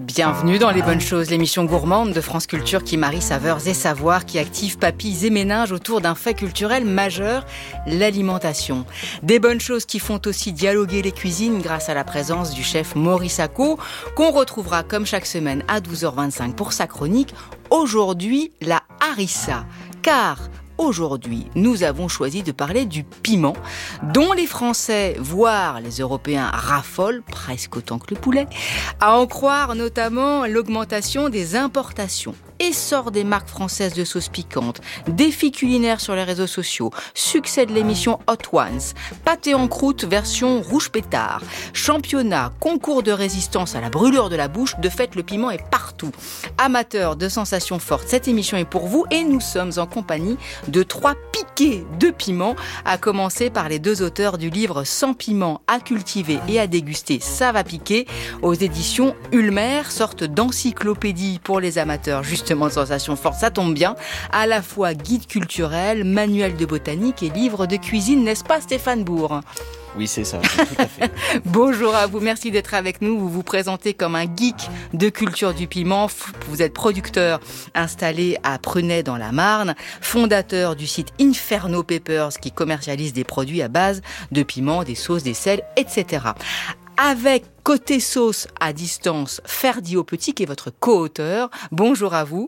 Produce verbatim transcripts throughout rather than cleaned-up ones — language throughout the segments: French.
Bienvenue dans Les Bonnes Choses, l'émission gourmande de France Culture qui marie saveurs et savoirs, qui active papilles et méninges autour d'un fait culturel majeur, l'alimentation. Des bonnes choses qui font aussi dialoguer les cuisines grâce à la présence du chef Maurice Acco, qu'on retrouvera comme chaque semaine à douze heures vingt-cinq pour sa chronique. Aujourd'hui, la harissa, car aujourd'hui, nous avons choisi de parler du piment, dont les Français, voire les Européens, raffolent presque autant que le poulet, à en croire notamment l'augmentation des importations. Essor des marques françaises de sauces piquantes, défis culinaires sur les réseaux sociaux, succès de l'émission Hot Ones, pâté en croûte version rouge pétard, championnat, concours de résistance à la brûlure de la bouche, de fait le piment est partout. Amateurs de sensations fortes, cette émission est pour vous et nous sommes en compagnie de trois piquets de piment, à commencer par les deux auteurs du livre Sans piment à cultiver et à déguster, ça va piquer, aux éditions Ulmer, sorte d'encyclopédie pour les amateurs justement de sensations fortes, ça tombe bien, à la fois guide culturel, manuel de botanique et livre de cuisine, n'est-ce pas Stéphane Bourg ? Oui, c'est ça, tout à fait. Bonjour à vous, merci d'être avec nous. Vous vous présentez comme un geek de culture du piment. Vous êtes producteur installé à Prunay dans la Marne, fondateur du site Inferno Peppers qui commercialise des produits à base de piment, des sauces, des sels, et cetera. Avec Côté Sauce à distance, Ferdi au Petit, qui est votre co-auteur. Bonjour à vous.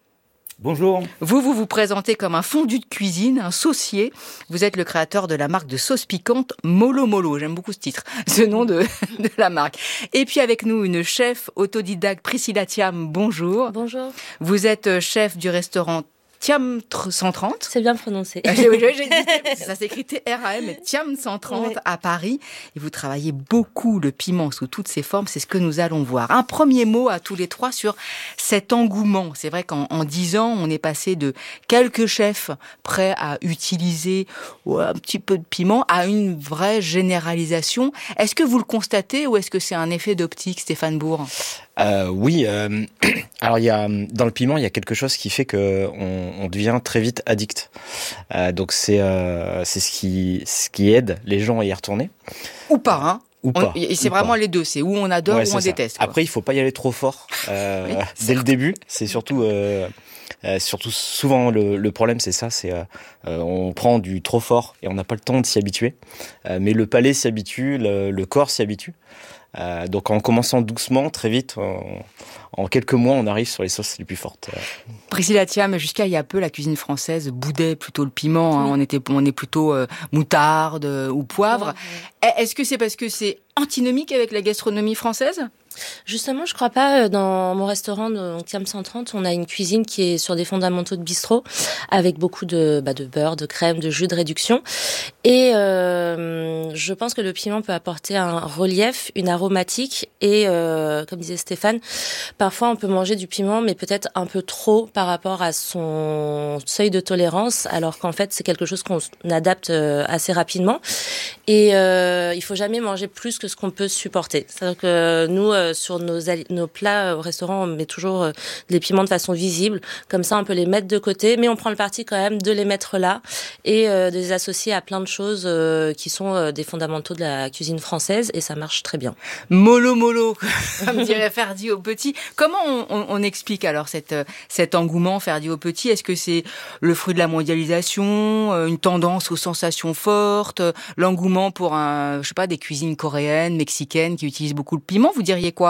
Bonjour. Vous, vous vous présentez comme un fondu de cuisine, un saucier. Vous êtes le créateur de la marque de sauce piquante Molo Molo. J'aime beaucoup ce titre, ce nom de, de la marque. Et puis avec nous, une chef autodidacte, Priscilla Thiam. Bonjour. Bonjour. Vous êtes chef du restaurant Thiam cent trente. C'est bien prononcé. Oui, oui, j'ai dit, ça s'écrit T R A M, mais Thiam cent trente, ouais, à Paris. Et vous travaillez beaucoup le piment sous toutes ses formes. C'est ce que nous allons voir. Un premier mot à tous les trois sur cet engouement. C'est vrai qu'en en dix ans, on est passé de quelques chefs prêts à utiliser ouais, un petit peu de piment à une vraie généralisation. Est-ce que vous le constatez ou est-ce que c'est un effet d'optique, Stéphane Bourg ? Euh, oui, euh, alors il y a dans le piment il y a quelque chose qui fait que on, on devient très vite addict. Euh, donc c'est euh, c'est ce qui ce qui aide les gens à y retourner. Ou pas, hein. Ou pas. On, et c'est ou vraiment pas. les deux, c'est où on adore ouais, ou on ça. déteste. Quoi. Après il faut pas y aller trop fort euh, oui, dès certes. le début. C'est surtout euh, euh, surtout souvent le, le problème c'est ça, c'est euh, on prend du trop fort et on n'a pas le temps de s'y habituer. Euh, mais le palais s'y habitue, le, le corps s'y habitue. Euh, donc en commençant doucement, très vite, en, en quelques mois, on arrive sur les sauces les plus fortes. Priscilla Thiam, jusqu'à il y a peu, la cuisine française boudait plutôt le piment. Hein. On était, on est plutôt euh, moutarde euh, ou poivre. Ouais, ouais. Est-ce que c'est parce que c'est antinomique avec la gastronomie française ? Justement, je crois pas. Dans mon restaurant, donc Thiam cent trente, on a une cuisine qui est sur des fondamentaux de bistrot, avec beaucoup de, bah, de beurre, de crème, de jus de réduction. Et euh, je pense que le piment peut apporter un relief, une aromatique. Et euh, comme disait Stéphane, parfois on peut manger du piment, mais peut-être un peu trop par rapport à son seuil de tolérance, alors qu'en fait c'est quelque chose qu'on adapte assez rapidement. Et euh, il faut jamais manger plus que ce qu'on peut supporter. C'est-à-dire que nous, euh, sur nos, nos plats au restaurant, on met toujours euh, les piments de façon visible. Comme ça, on peut les mettre de côté, mais on prend le parti quand même de les mettre là et euh, de les associer à plein de choses euh, qui sont euh, des fondamentaux de la cuisine française, et ça marche très bien. Molo molo, comme dirait Ferdi au Petit. Comment on, on, on explique alors cette, cet engouement Ferdi au Petit ? Est-ce que c'est le fruit de la mondialisation, une tendance aux sensations fortes, l'engouement pour un, je sais pas, des cuisines coréennes, mexicaines qui utilisent beaucoup le piment ? Vous diriez quoi ?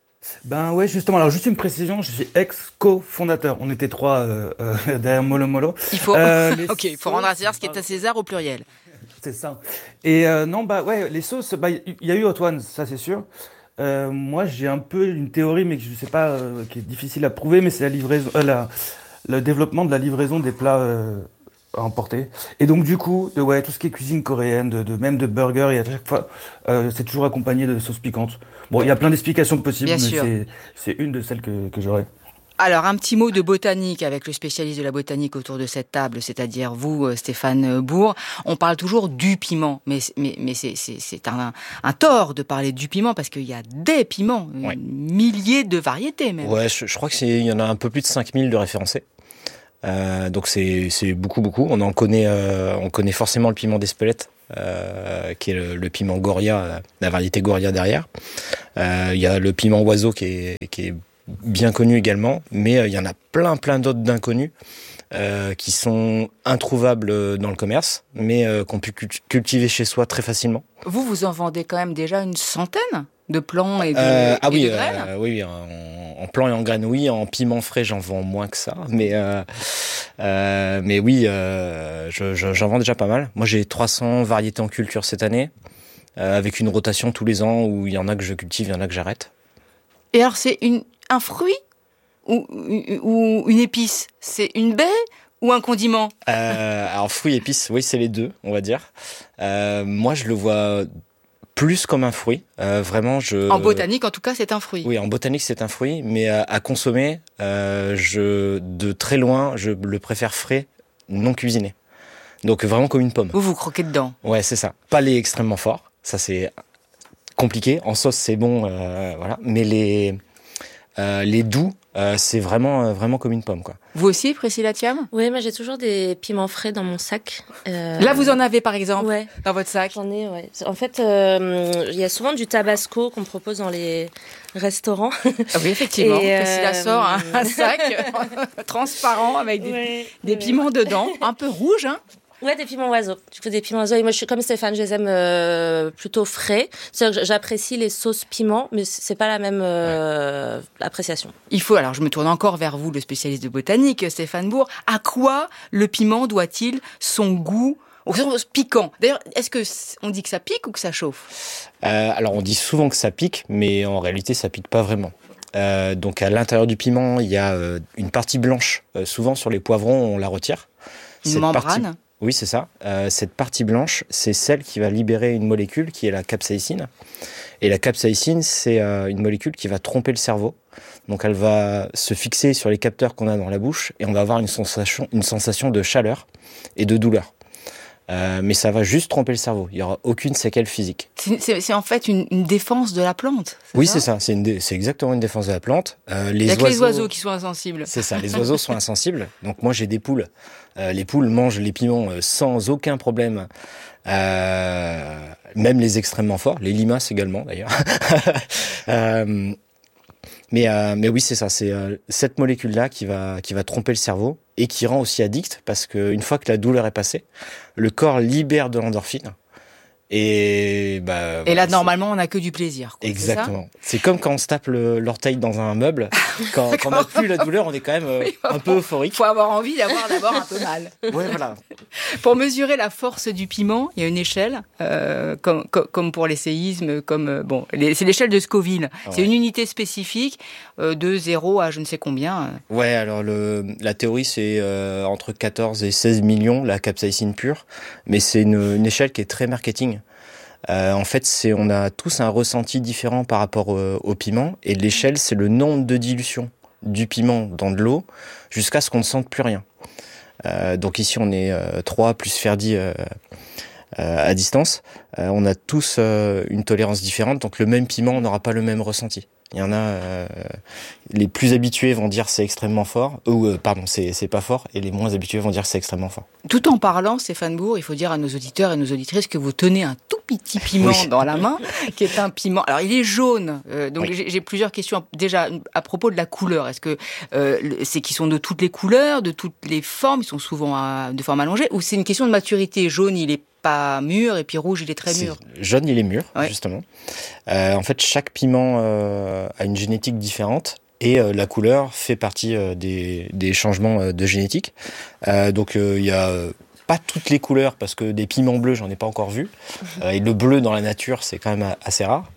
Ben ouais, justement. Alors juste une précision, je suis ex-co-fondateur. On était trois euh, euh, derrière Molo Molo. Il faut, euh, ok, il faut rendre à César ce qui est à César au pluriel. C'est ça. Et euh, non, bah ouais, les sauces, bah il y a eu Hot Ones, ça c'est sûr. Euh, moi, j'ai un peu une théorie, mais que je sais pas, euh, qui est difficile à prouver, mais c'est la livraison, euh, la, le développement de la livraison des plats euh, à emporter. Et donc du coup, de, ouais, tout ce qui est cuisine coréenne, de, de même de burgers, et à chaque fois, euh, c'est toujours accompagné de sauces piquantes. Bon, il y a plein d'explications possibles, Bien mais sûr. c'est, c'est une de celles que, que j'aurais. Alors, un petit mot de botanique avec le spécialiste de la botanique autour de cette table, c'est-à-dire vous, Stéphane Bourg. On parle toujours du piment, mais, mais, mais c'est, c'est, c'est un, un tort de parler du piment parce qu'il y a des piments, ouais. milliers de variétés même. Ouais, je, je crois qu'il y en a un peu plus de cinq mille de référencés. Euh, donc c'est, c'est beaucoup, beaucoup. On en connaît, euh, on connaît forcément le piment d'Espelette, euh, qui est le, le piment Goria, la variété Goria derrière. Euh, il y a le piment oiseau qui est, qui est bien connu également, mais euh, il y en a plein plein d'autres d'inconnus euh, qui sont introuvables dans le commerce, mais euh, qu'on peut cultiver chez soi très facilement. Vous, vous en vendez quand même déjà une centaine de plants et de, euh, ah et oui, de graines euh, oui, oui, en, en plants et en graines, oui. En piment frais, j'en vends moins que ça, mais euh, euh, mais oui, euh, je, je, j'en vends déjà pas mal. Moi, j'ai trois cents variétés en culture cette année, euh, avec une rotation tous les ans où il y en a que je cultive, il y en a que j'arrête. Et alors, c'est une, un fruit ou, ou une épice? C'est une baie ou un condiment? euh, Alors, fruits, épices, oui, c'est les deux, on va dire. Euh, moi, je le vois plus comme un fruit. Euh, vraiment, je... En botanique, en tout cas, c'est un fruit. Oui, en botanique, c'est un fruit, mais à, à consommer, euh, je, de très loin, je le préfère frais, non cuisiné. Donc, vraiment comme une pomme. Vous vous croquez dedans. Ouais, c'est ça. Pas les extrêmement forts. Ça, c'est compliqué. En sauce, c'est bon, euh, voilà. Mais les, euh, les doux, euh, c'est vraiment, vraiment comme une pomme, quoi. Vous aussi, Priscilla Thiam? Oui, moi j'ai toujours des piments frais dans mon sac. Euh... Là, vous en avez par exemple ouais. dans votre sac? J'en ai, ouais. En fait, euh, il y a souvent du tabasco qu'on propose dans les restaurants. Ah oui, effectivement. Et Priscilla euh... sort un, un sac transparent avec des, ouais, des ouais. piments dedans, un peu rouges, hein. Ouais, des piments oiseaux. Du coup, des piments oiseaux. Et moi, je suis comme Stéphane, je les aime euh, plutôt frais. C'est-à-dire que j'apprécie les sauces piments, mais c'est pas la même euh, ouais. appréciation. Il faut, alors je me tourne encore vers vous, le spécialiste de botanique, Stéphane Bourg. À quoi le piment doit-il son goût piquant? D'ailleurs, est-ce que on dit que ça pique ou que ça chauffe? euh, Alors, on dit souvent que ça pique, mais en réalité, ça pique pas vraiment. Euh, donc, à l'intérieur du piment, il y a euh, une partie blanche. Euh, souvent, sur les poivrons, on la retire. Une Cette membrane partie... Oui, c'est ça. Euh, cette partie blanche, c'est celle qui va libérer une molécule qui est la capsaïcine. Et la capsaïcine, c'est euh, une molécule qui va tromper le cerveau. Donc, elle va se fixer sur les capteurs qu'on a dans la bouche et on va avoir une sensation, une sensation de chaleur et de douleur. Euh, mais ça va juste tromper le cerveau. Il n'y aura aucune séquelle physique. C'est, c'est, c'est en fait une, une défense de la plante. C'est oui, ça c'est ça. C'est, une dé... c'est exactement une défense de la plante. Euh, les Il n'y a oiseaux... que les oiseaux qui sont insensibles. C'est ça. Les oiseaux sont insensibles. Donc moi, j'ai des poules. Euh, les poules mangent les piments euh, sans aucun problème. Euh, même les extrêmement forts. Les limaces également, d'ailleurs. euh, mais, euh, mais oui, c'est ça. C'est euh, cette molécule-là qui va, qui va tromper le cerveau et qui rend aussi addict parce qu'une fois que la douleur est passée, le corps libère de l'endorphine. Et, bah, et là, voilà, normalement, on n'a que du plaisir. Quoi, exactement. C'est, c'est comme quand on se tape le, l'orteil dans un meuble. Quand, quand on n'a plus la douleur, on est quand même euh, oui, un peu euphorique. Il faut avoir envie d'avoir d'abord un peu mal. Ouais, voilà. Pour mesurer la force du piment, il y a une échelle, euh, comme, comme, comme pour les séismes, comme euh, bon, les, c'est l'échelle de Scoville. Ah ouais. C'est une unité spécifique euh, de zéro à je ne sais combien. Ouais, alors le, la théorie, c'est euh, entre quatorze et seize millions, la capsaïcine pure. Mais c'est une, une échelle qui est très marketing. Euh, en fait, c'est, on a tous un ressenti différent par rapport au, au piment. Et l'échelle, c'est le nombre de dilutions du piment dans de l'eau jusqu'à ce qu'on ne sente plus rien. Euh, donc ici, on est euh, trois plus Ferdi euh, euh, à distance. Euh, on a tous euh, une tolérance différente. Donc le même piment, on n'aura pas le même ressenti. Il y en a, euh, les plus habitués vont dire c'est extrêmement fort, ou euh, pardon, c'est, c'est pas fort, et les moins habitués vont dire c'est extrêmement fort. Tout en parlant, Stéphane Bourg, il faut dire à nos auditeurs et nos auditrices que vous tenez un tout petit piment oui. dans la main, qui est un piment. Alors il est jaune, euh, donc oui. j'ai, j'ai plusieurs questions. Déjà à propos de la couleur, est-ce que euh, c'est qu'ils sont de toutes les couleurs, de toutes les formes, ils sont souvent à, de forme allongée, ou c'est une question de maturité? Jaune, il est pas mûr, et puis rouge, il est très mûr. C'est, jaune, il est mûr, ouais. justement. Euh, en fait, chaque piment euh, a une génétique différente et euh, la couleur fait partie euh, des, des changements euh, de génétique. Euh, donc, il euh, y a euh, pas toutes les couleurs parce que des piments bleus, j'en ai pas encore vu. Euh, et le bleu dans la nature, c'est quand même assez rare.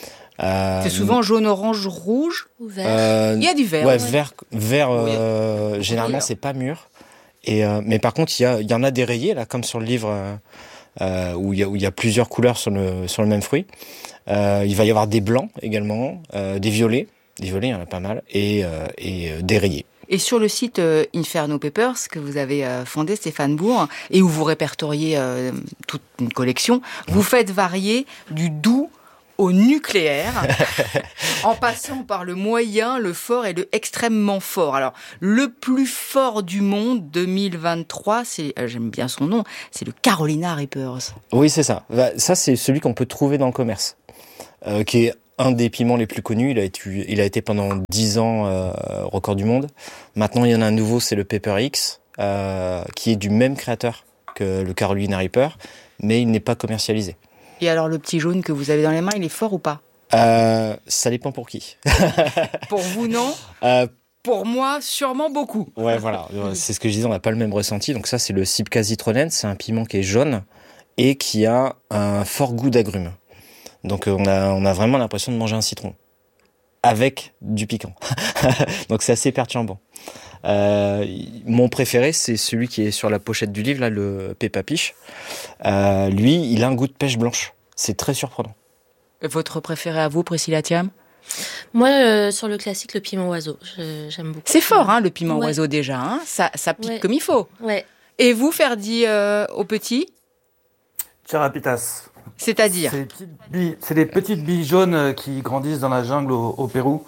Euh, c'est souvent jaune, orange, rouge ou vert. Euh, il y a du vert. Ouais, ouais. vert, vert. Euh, oui. Généralement, oui, c'est pas mûr. Et euh, mais par contre, il y a, il y en a des rayés là, comme sur le livre. Euh, Euh, où il y a où il y a plusieurs couleurs sur le sur le même fruit. Euh, il va y avoir des blancs également, euh, des violets, des violets il y en a pas mal, et euh, et euh, des rayés. Et sur le site euh, Inferno Papers que vous avez euh, fondé, Stéphane Bourg, et où vous répertoriez euh, toute une collection, mmh. vous faites varier du doux au nucléaire, en passant par le moyen, le fort et le extrêmement fort. Alors, le plus fort du monde deux mille vingt-trois, c'est, euh, j'aime bien son nom, c'est le Carolina Reapers. Oui, c'est ça. Ça, c'est celui qu'on peut trouver dans le commerce, euh, qui est un des piments les plus connus. Il a été, il a été pendant dix ans euh, record du monde. Maintenant, il y en a un nouveau, c'est le Pepper X, euh, qui est du même créateur que le Carolina Reaper, mais il n'est pas commercialisé. Et alors, le petit jaune que vous avez dans les mains, il est fort ou pas ? euh, Ça dépend pour qui. Pour vous, non ? euh, Pour moi, sûrement beaucoup. Ouais, voilà. C'est ce que je disais, on n'a pas le même ressenti. Donc ça, c'est le Sipka Zitronen. C'est un piment qui est jaune et qui a un fort goût d'agrumes. Donc on a, on a vraiment l'impression de manger un citron avec du piquant. Donc c'est assez perturbant. Euh, mon préféré, c'est celui qui est sur la pochette du livre, là, le Peppa Pig. Euh, lui, il a un goût de pêche blanche. C'est très surprenant. Votre préféré à vous, Priscilla Thiam ? Moi, euh, sur le classique, le piment oiseau, je, j'aime beaucoup. C'est fort, hein, le piment ouais. oiseau déjà. Hein, ça, ça pique ouais. comme il faut. Ouais. Et vous, Ferdi, euh, au petit ? Charapitas. C'est-à-dire ? C'est, les petites billes, c'est des petites billes jaunes qui grandissent dans la jungle au, au Pérou.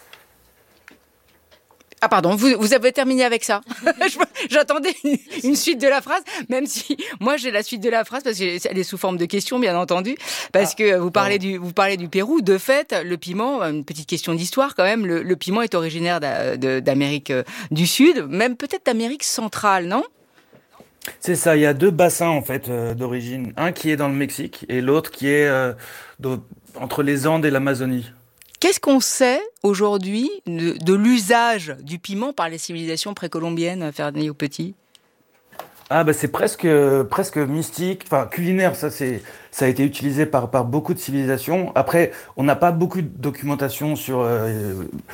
Ah pardon, vous, vous avez terminé avec ça. J'attendais une, une suite de la phrase, même si moi j'ai la suite de la phrase parce qu'elle est sous forme de question, bien entendu, parce ah, que vous parlez du vous parlez du Pérou. De fait, le piment, une petite question d'histoire quand même. Le, le piment est originaire d'a, de, d'Amérique du Sud, même peut-être d'Amérique centrale, non ? C'est ça. Il y a deux bassins en fait euh, d'origine. Un qui est dans le Mexique et l'autre qui est euh, de, entre les Andes et l'Amazonie. Qu'est-ce qu'on sait aujourd'hui de, de l'usage du piment par les civilisations précolombiennes, Ferdi au petit ? Ah bah c'est presque presque mystique, enfin culinaire, ça c'est ça a été utilisé par par beaucoup de civilisations. Après, on n'a pas beaucoup de documentation sur euh,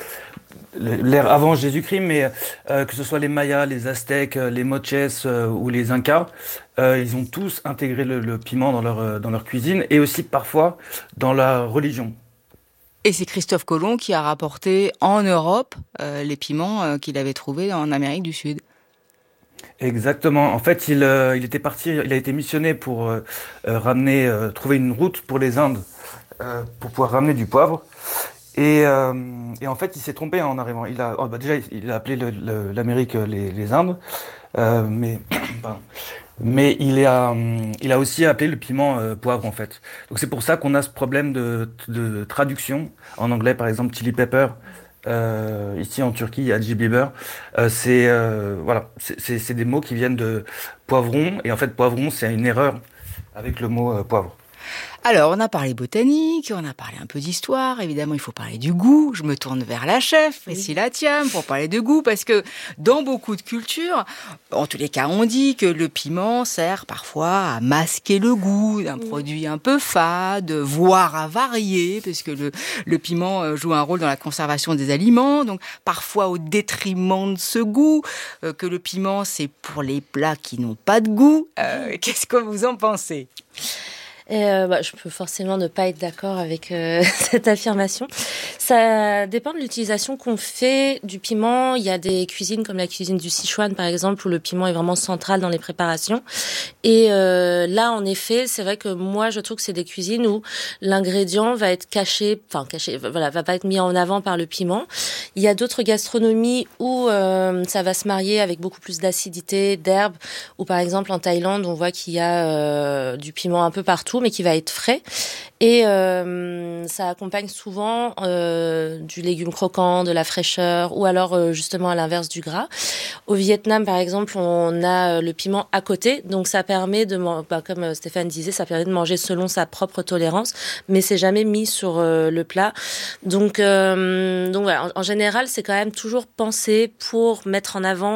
l'ère avant Jésus-Christ, mais euh, que ce soit les Mayas, les Aztèques, les Moches euh, ou les Incas, euh, ils ont tous intégré le, le piment dans leur dans leur cuisine et aussi parfois dans la religion. Et c'est Christophe Colomb qui a rapporté en Europe euh, les piments euh, qu'il avait trouvés en Amérique du Sud. Exactement. En fait, il, euh, il était parti, il a été missionné pour euh, ramener, euh, trouver une route pour les Indes, euh, pour pouvoir ramener du poivre. Et, euh, et en fait, il s'est trompé en arrivant. Il a, oh, bah déjà, il a appelé le, le, l'Amérique les, les Indes, euh, mais, pardon. mais il a, il a aussi appelé le piment euh, poivre en fait. Donc c'est pour ça qu'on a ce problème de, de traduction. En anglais, par exemple, chili pepper. Euh, ici en Turquie, il y a acı biber. Euh, c'est euh, voilà, c'est, c'est, c'est des mots qui viennent de poivron et en fait poivron c'est une erreur avec le mot euh, poivre. Alors, on a parlé botanique, on a parlé un peu d'histoire. Évidemment, il faut parler du goût. Je me tourne vers la chef, Priscilla Thiam, pour parler de goût, parce que dans beaucoup de cultures, en tous les cas, on dit que le piment sert parfois à masquer le goût d'un mmh. produit un peu fade, voire à varier, parce que le, le piment joue un rôle dans la conservation des aliments, donc parfois au détriment de ce goût, euh, que le piment, c'est pour les plats qui n'ont pas de goût. Euh, qu'est-ce que vous en pensez ? Et euh, bah, je peux forcément ne pas être d'accord avec euh, cette affirmation. Ça dépend de l'utilisation qu'on fait du piment. Il y a des cuisines comme la cuisine du Sichuan, par exemple, où le piment est vraiment central dans les préparations. Et euh, là, en effet, c'est vrai que moi, je trouve que c'est des cuisines où l'ingrédient va être caché, enfin caché, voilà, va pas être mis en avant par le piment. Il y a d'autres gastronomies où euh, ça va se marier avec beaucoup plus d'acidité, d'herbes, ou par exemple en Thaïlande, on voit qu'il y a euh, du piment un peu partout, mais qui va être frais. Et euh, ça accompagne souvent euh, du légume croquant, de la fraîcheur, ou alors euh, justement à l'inverse du gras. Au Vietnam, par exemple, on a le piment à côté, donc ça permet de, bah, comme Stéphane disait, ça permet de manger selon sa propre tolérance, mais c'est jamais mis sur euh, le plat. Donc, euh, donc voilà, en, en général, c'est quand même toujours pensé pour mettre en avant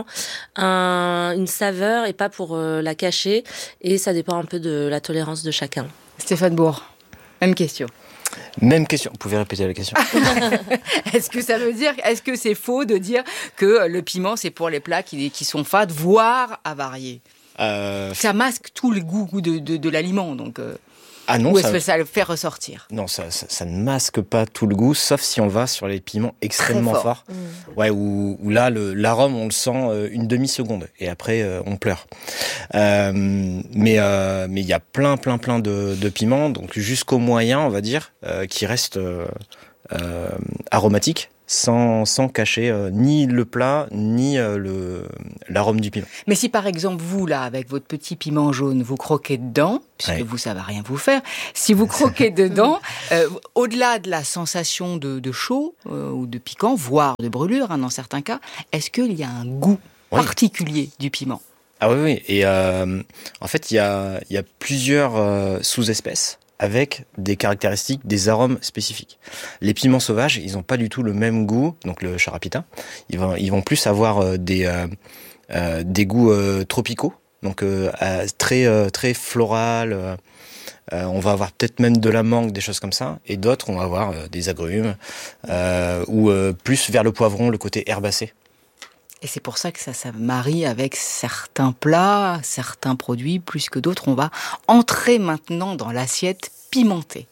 un, une saveur et pas pour euh, la cacher. Et ça dépend un peu de la tolérance de chacun. Stéphane Bourg, même question. Même question. Vous pouvez répéter la question. Est-ce que ça veut dire, est-ce que c'est faux de dire que le piment c'est pour les plats qui, qui sont fades, voire à varier ? euh... Ça masque tout le goût de, de, de l'aliment, donc. Euh... Ah non, Ou est-ce ça... que ça le fait ressortir? Non, ça, ça, ça ne masque pas tout le goût, sauf si on va sur les piments extrêmement fort. forts. Mmh. Ouais, où, où là, le, l'arôme, on le sent euh, une demi-seconde, et après, euh, on pleure. Euh, mais euh, mais il y a plein, plein, plein de, de piments, donc jusqu'au moyen, on va dire, euh, qui restent euh, euh, aromatiques, sans, sans cacher euh, ni le plat, ni euh, le, l'arôme du piment. Mais si par exemple vous, là, avec votre petit piment jaune, vous croquez dedans, puisque ouais. vous, ça va rien vous faire, si vous croquez dedans, euh, au-delà de la sensation de, de chaud euh, ou de piquant, voire de brûlure, hein, dans certains cas, est-ce qu'il y a un goût oui. particulier du piment? Ah oui, oui. Et euh, en fait, il y a, il y a plusieurs euh, sous-espèces avec des caractéristiques, des arômes spécifiques. Les piments sauvages, ils n'ont pas du tout le même goût, donc le charapita. Ils vont, ils vont plus avoir euh, des, euh, euh, des goûts euh, tropicaux, donc euh, très, euh, très floral. Euh, euh, on va avoir peut-être même de la mangue, des choses comme ça. Et d'autres, on va avoir euh, des agrumes, euh, ou euh, plus vers le poivron, le côté herbacé. Et c'est pour ça que ça, ça marie avec certains plats, certains produits, plus que d'autres. On va entrer maintenant dans l'assiette pimentée.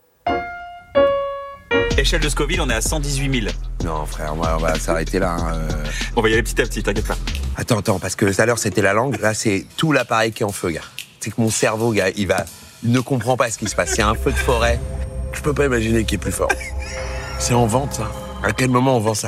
Échelle de Scoville, on est à cent dix-huit mille. Non, frère, on va, on va s'arrêter là. Hein. On va y aller petit à petit, t'inquiète pas. Attends, attends, parce que tout à l'heure, c'était la langue. Là, c'est tout l'appareil qui est en feu, gars. C'est que mon cerveau, gars, il va... Il ne comprend pas ce qui se passe. Il y a un feu de forêt. Je peux pas imaginer qui est plus fort. C'est en vente, ça. À quel moment on vend ça ?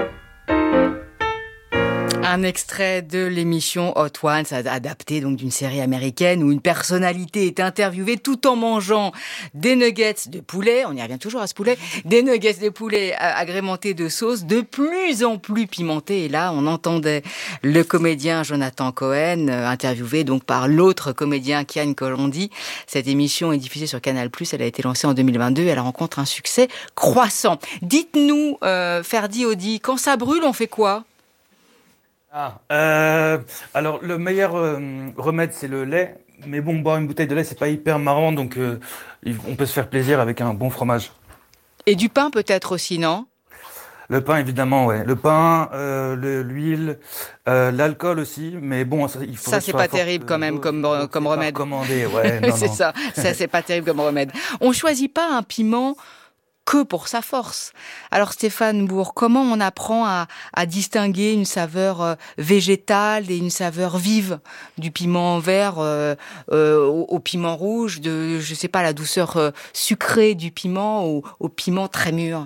Un extrait de l'émission Hot Ones, adapté donc d'une série américaine où une personnalité est interviewée tout en mangeant des nuggets de poulet, on y revient toujours à ce poulet, des nuggets de poulet agrémentés de sauce de plus en plus pimentées. Et là, on entendait le comédien Jonathan Cohen, interviewé donc par l'autre comédien Kian Kolondi. Cette émission est diffusée sur Canal plus, elle a été lancée en deux mille vingt-deux et elle rencontre un succès croissant. Dites-nous, euh, Ferdi Audi, quand ça brûle, on fait quoi ? Ah, euh, alors le meilleur euh, remède c'est le lait, mais bon, boire une bouteille de lait c'est pas hyper marrant, donc euh, on peut se faire plaisir avec un bon fromage. Et du pain peut-être aussi, non ? Le pain évidemment, ouais. Le pain, euh, le, l'huile, euh, l'alcool aussi, mais bon, ça, il faut. Ça c'est pas terrible quand même comme euh, comme remède. Recommandé, ouais. Non, c'est non. ça, ça c'est pas terrible comme remède. On choisit pas un piment que pour sa force. Alors Stéphane Bourg, comment on apprend à, à distinguer une saveur euh, végétale et une saveur vive du piment vert euh, euh, au, au piment rouge, de je sais pas la douceur euh, sucrée du piment au, au piment très mûr?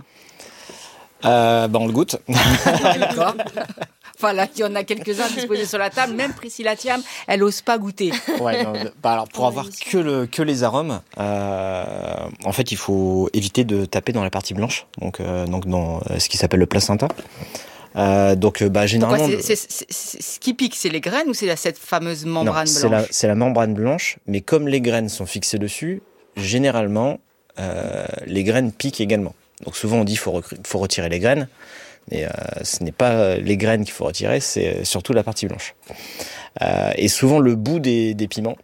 Euh, ben on le goûte. D'accord. Enfin là, il y en a quelques-uns disposés sur la table. Même Priscilla Thiam, elle ose pas goûter. Ouais, non, bah alors pour avoir que le que les arômes, euh, en fait, il faut éviter de taper dans la partie blanche, donc euh, donc dans euh, ce qui s'appelle le placenta. Euh, donc bah généralement. Pourquoi c'est, c'est, c'est, c'est, ce qui pique, c'est les graines ou c'est la, cette fameuse membrane non, blanche? c'est la c'est la membrane blanche, mais comme les graines sont fixées dessus, généralement euh, les graines piquent également. Donc souvent on dit faut rec- faut retirer les graines. Et euh, ce n'est pas les graines qu'il faut retirer, c'est surtout la partie blanche. Euh, et souvent, le bout des, des piments,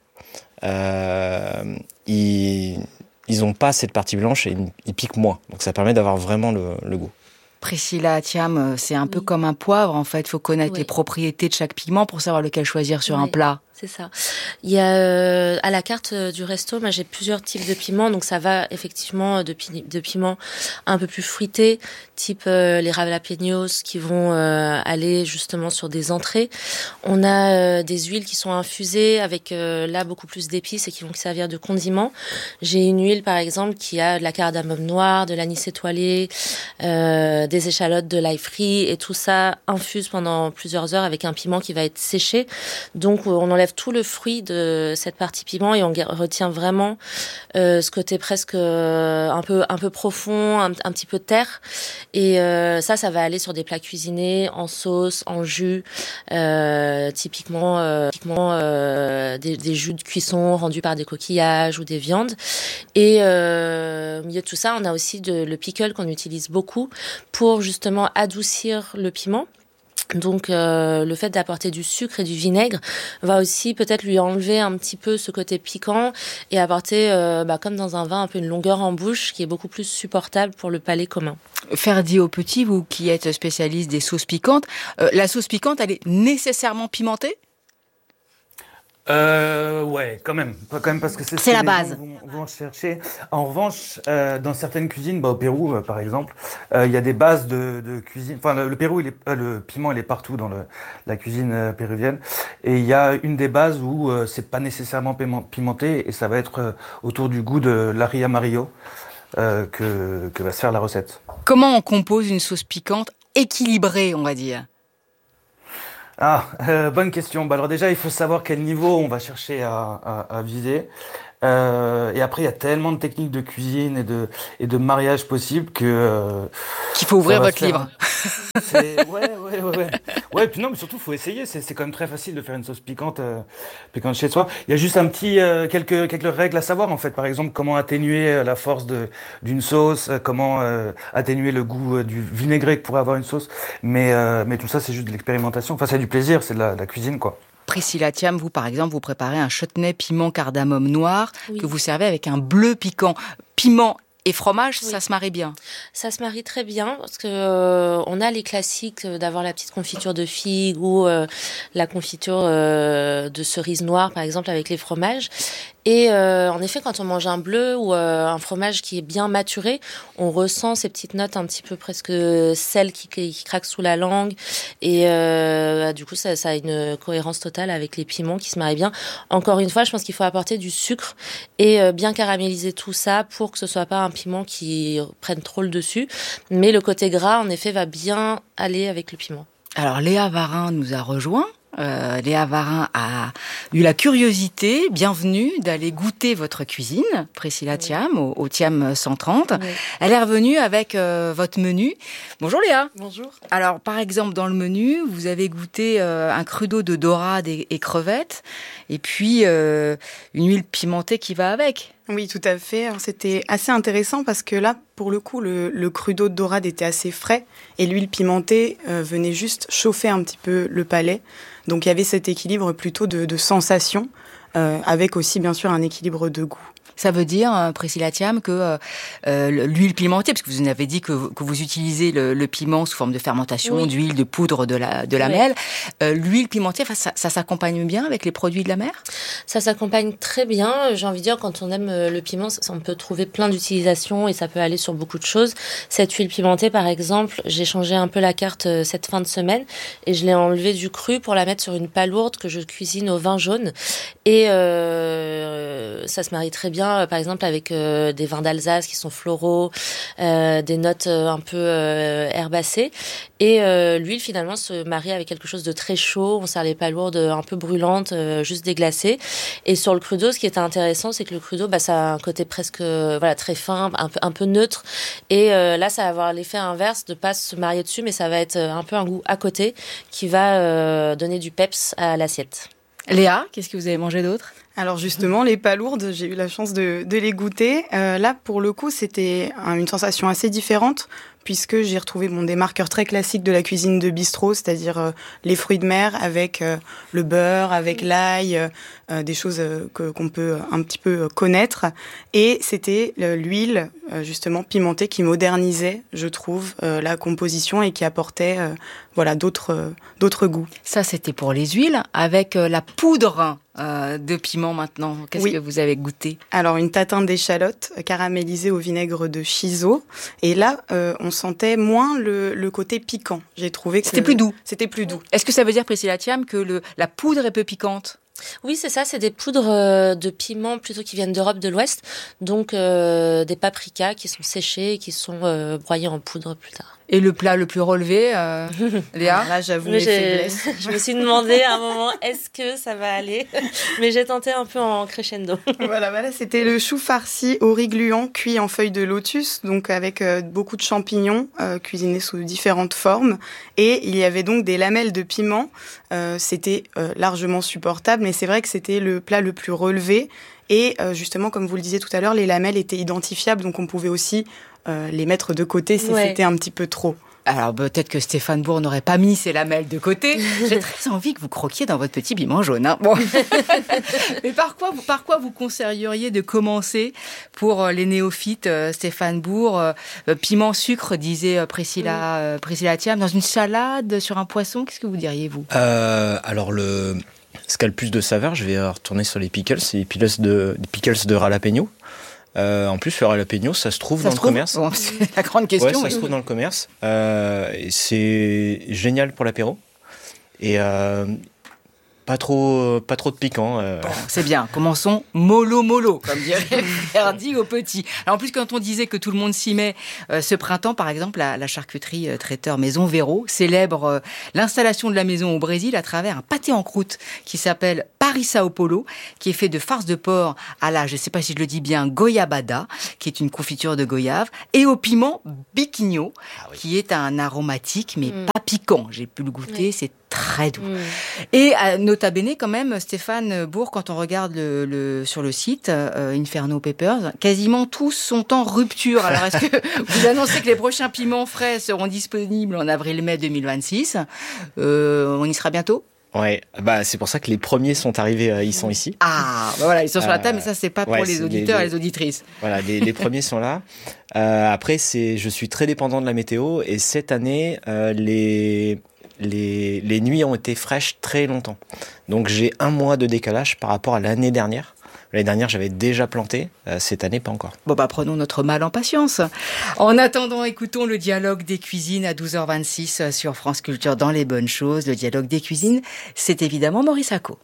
euh, ils ils ont pas cette partie blanche et ils, ils piquent moins. Donc ça permet d'avoir vraiment le, le goût. Priscilla Thiam, c'est un peu oui. comme un poivre en fait. Il faut connaître oui. les propriétés de chaque piment pour savoir lequel choisir sur oui. un plat. C'est ça. Il y a euh, à la carte du resto, moi j'ai plusieurs types de piments, donc ça va effectivement de, pi- de piments un peu plus fruités, type euh, les jalapeños qui vont euh, aller justement sur des entrées. On a euh, des huiles qui sont infusées avec euh, là beaucoup plus d'épices et qui vont servir de condiments. J'ai une huile par exemple qui a de la cardamome noire, de l'anis étoilé, euh, des échalotes, de l'ail frit et tout ça infuse pendant plusieurs heures avec un piment qui va être séché. Donc on enlève tout le fruit de cette partie piment et on retient vraiment euh, ce côté presque euh, un peu un peu profond, un, un petit peu de terre. Et euh, ça, ça va aller sur des plats cuisinés, en sauce, en jus, euh, typiquement, euh, typiquement euh, des, des jus de cuisson rendus par des coquillages ou des viandes. Et euh, au milieu de tout ça, on a aussi de, le pickle qu'on utilise beaucoup pour justement adoucir le piment. Donc euh, le fait d'apporter du sucre et du vinaigre va aussi peut-être lui enlever un petit peu ce côté piquant et apporter, euh, bah, comme dans un vin, un peu une longueur en bouche qui est beaucoup plus supportable pour le palais commun. Ferdi Aupetit, vous qui êtes spécialiste des sauces piquantes, euh, la sauce piquante, elle est nécessairement pimentée ? Euh, ouais, quand même, quand même parce que c'est, ce C'est que la les base. gens Vont, vont chercher. En revanche, euh, dans certaines cuisines, bah, au Pérou, euh, par exemple, euh, il y a des bases de, de cuisine. Enfin, le, le Pérou, il est, euh, le piment, il est partout dans le, la cuisine euh, péruvienne. Et il y a une des bases où euh, c'est pas nécessairement piment- pimenté et ça va être euh, autour du goût de l'arí amarillo euh, que, que va se faire la recette. Comment on compose une sauce piquante équilibrée, on va dire? Ah, euh, bonne question. Bah alors déjà, il faut savoir quel niveau on va chercher à, à, à viser. Euh, et après, il y a tellement de techniques de cuisine et de, et de mariage possibles que euh, Qu'il faut ça ouvrir va votre se faire. livre. C'est... Ouais, ouais, ouais, ouais. Ouais, puis non, mais surtout, faut essayer. C'est, c'est quand même très facile de faire une sauce piquante, euh, piquante chez soi. Il y a juste un petit, euh, quelques, quelques règles à savoir, en fait. Par exemple, comment atténuer euh, la force de, d'une sauce, euh, comment euh, atténuer le goût euh, du vinaigré que pourrait avoir une sauce. Mais, euh, mais tout ça, c'est juste de l'expérimentation. Enfin, c'est du plaisir, c'est de la, de la cuisine, quoi. Priscilla Thiam, vous par exemple, vous préparez un chutney piment cardamome noir Oui. que vous servez avec un bleu piquant. Piment et fromage, Oui. ça se marie bien. Ça se marie très bien parce que euh, on a les classiques euh, d'avoir la petite confiture de figue ou euh, la confiture euh, de cerise noire par exemple avec les fromages. Et euh, en effet, quand on mange un bleu ou euh, un fromage qui est bien maturé, on ressent ces petites notes un petit peu presque sel qui, qui craquent sous la langue. Et euh, du coup, ça, ça a une cohérence totale avec les piments qui se marient bien. Encore une fois, je pense qu'il faut apporter du sucre et euh, bien caraméliser tout ça pour que ce soit pas un piment qui prenne trop le dessus. Mais le côté gras, en effet, va bien aller avec le piment. Alors Léa Varin nous a rejoint. Euh, Léa Varin a eu la curiosité, bienvenue, d'aller goûter votre cuisine, Priscilla Thiam, au, au Thiam cent trente. Oui. Elle est revenue avec euh, votre menu. Bonjour Léa. Bonjour. Alors, par exemple, dans le menu, vous avez goûté euh, un crudo de dorade et, et crevettes, et puis euh, une huile pimentée qui va avec. Oui, tout à fait. Alors, c'était assez intéressant parce que là, pour le coup, le, le crudo de dorade était assez frais et l'huile pimentée euh, venait juste chauffer un petit peu le palais. Donc, il y avait cet équilibre plutôt de, de sensations, euh, avec aussi, bien sûr, un équilibre de goût. Ça veut dire, euh, Priscilla Thiam, que euh, euh, l'huile pimentée, parce que vous en avez dit que, que vous utilisez le, le piment sous forme de fermentation, Oui. d'huile, de poudre de la, de la Oui. mêle, euh, l'huile pimentée, ça, ça s'accompagne bien avec les produits de la mer? Ça s'accompagne très bien. J'ai envie de dire, quand on aime le piment, on peut trouver plein d'utilisations et ça peut aller sur beaucoup de choses. Cette huile pimentée, par exemple, j'ai changé un peu la carte cette fin de semaine et je l'ai enlevée du cru pour la mettre sur une palourde que je cuisine au vin jaune. Et euh, ça se marie très bien, par exemple, avec euh, des vins d'Alsace qui sont floraux, euh, des notes euh, un peu euh, herbacées. Et euh, l'huile, finalement, se marie avec quelque chose de très chaud. On sert les palourdes un peu brûlantes, euh, juste déglacées. Et sur le crudo, ce qui était intéressant, c'est que le crudo, bah, ça a un côté presque euh, voilà, très fin, un peu, un peu neutre. Et euh, là, ça va avoir l'effet inverse de pas se marier dessus, mais ça va être un peu un goût à côté qui va euh, donner du peps à l'assiette. Léa, qu'est-ce que vous avez mangé d'autre? Alors justement, les palourdes, j'ai eu la chance de, de les goûter. Euh, là, pour le coup, c'était un, une sensation assez différente puisque j'ai retrouvé bon, des marqueurs très classiques de la cuisine de bistrot, c'est-à-dire euh, les fruits de mer avec euh, le beurre, avec l'ail, euh, des choses euh, que, qu'on peut un petit peu connaître. Et c'était euh, l'huile, euh, justement, pimentée qui modernisait, je trouve, euh, la composition et qui apportait euh, voilà, d'autres, euh, d'autres goûts. Ça, c'était pour les huiles. Avec euh, la poudre euh, de piment maintenant, qu'est-ce Oui. que vous avez goûté? Alors, une tatin d'échalote caramélisée au vinaigre de Chiso. Et là, euh, on sentait moins le, le côté piquant. J'ai trouvé que C'était plus doux. C'était plus doux. Est-ce que ça veut dire, Priscilla Thiam, que le, la poudre est peu piquante? Oui, c'est ça, c'est des poudres euh, de piment plutôt qui viennent d'Europe de l'Ouest, donc euh, des paprikas qui sont séchés et qui sont euh, broyés en poudre plus tard. Et le plat le plus relevé, euh, Léa? Alors là, j'avoue Mais mes j'ai- faiblesses. je me suis demandé à un moment, est-ce que ça va aller? Mais j'ai tenté un peu en crescendo. Voilà, voilà, c'était le chou farci au riz gluant cuit en feuilles de lotus, donc avec euh, beaucoup de champignons euh, cuisinés sous différentes formes. Et il y avait donc des lamelles de piment. Euh, c'était euh, largement supportable, mais c'est vrai que c'était le plat le plus relevé. Et euh, justement, comme vous le disiez tout à l'heure, les lamelles étaient identifiables, donc on pouvait aussi euh, les mettre de côté si Ouais. c'était un petit peu trop. Alors peut-être que Stéphane Bourg n'aurait pas mis ses lamelles de côté. J'ai très envie que vous croquiez dans votre petit piment jaune. Hein. Bon. Mais par quoi, vous- par quoi vous conseilleriez de commencer pour euh, les néophytes, euh, Stéphane Bourg? euh, euh, Piment sucre, disait euh, Priscilla, euh, Priscilla Thiam, dans une salade, sur un poisson, qu'est-ce que vous diriez, vous? Euh, alors le ce qui a le plus de saveur, je vais retourner sur les pickles, c'est les pickles de, les pickles de jalapeno. Euh, en plus, le jalapeno, ça se trouve ça dans se le trouve commerce. Bon, c'est la grande question. Ouais, ça oui. se trouve dans le commerce. Euh, et c'est génial pour l'apéro. Et euh, pas trop, pas trop de piquant. Euh. Bon, c'est bien. Commençons mollo mollo, comme dirait Ferdi au petit. Alors en plus, quand on disait que tout le monde s'y met, euh, ce printemps, par exemple, la, la charcuterie euh, traiteur Maison Véro célèbre euh, l'installation de la maison au Brésil à travers un pâté en croûte qui s'appelle Paris Sao Paulo, qui est fait de farce de porc à la, je ne sais pas si je le dis bien, goiabada, qui est une confiture de goyave, et au piment biquinho, ah oui. qui est un aromatique mais mm. pas piquant. J'ai pu le goûter, oui. c'est très doux. Mmh. Et euh, nota bene quand même, Stéphane Bourg, quand on regarde le, le, sur le site euh, Inferno Peppers, quasiment tous sont en rupture. Alors est-ce que vous annoncez que les prochains piments frais seront disponibles en avril-mai deux mille vingt-six euh, On y sera bientôt ? Ouais, bah c'est pour ça que les premiers sont arrivés, euh, ils sont ici. Ah, bah voilà, ils sont sur la table, mais ça c'est pas pour ouais, les auditeurs les, les, et les auditrices. Voilà, les, les premiers sont là. Euh, après, c'est, je suis très dépendant de la météo et cette année, euh, les Les, les nuits ont été fraîches très longtemps. Donc j'ai un mois de décalage par rapport à l'année dernière. L'année dernière, j'avais déjà planté. Euh, cette année, pas encore. Bon, bah prenons notre mal en patience. En attendant, écoutons le dialogue des cuisines à douze heures vingt-six sur France Culture dans Les Bonnes Choses. Le dialogue des cuisines, c'est évidemment Maurice Acco.